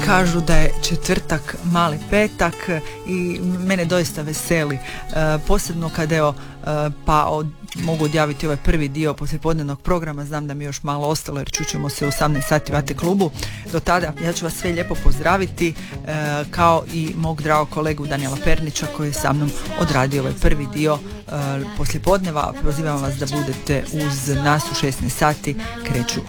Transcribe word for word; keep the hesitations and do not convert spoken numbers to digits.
kažu da je četvrtak mali petak i mene doista veseli, posebno kad evo pa od, mogu odjaviti ovaj prvi dio poslijepodnevnog programa. Znam da mi je još malo ostalo jer čućemo se u osamnaest sati u A T klubu. Do tada ja ću vas sve lijepo pozdraviti, kao i mog dragog kolegu Danijela Pernića koji je sa mnom odradio ovaj prvi dio poslijepodneva. Pozivam vas da budete uz nas u šesnaest sati, kreću